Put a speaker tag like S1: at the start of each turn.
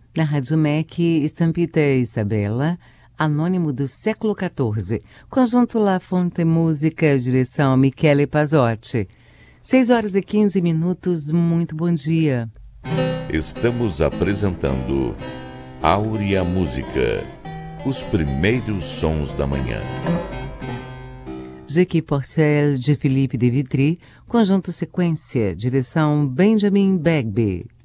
S1: Na Rádio MEC, Estampita Isabela, Anônimo do século XIV, conjunto La Fonte Música, direção Michele Pazzotti. 6h15, muito bom dia.
S2: Estamos apresentando Áurea Música, os primeiros sons da manhã.
S1: Jequi Porcel, de Philippe de Vitry, conjunto Sequência, direção Benjamin Bagby.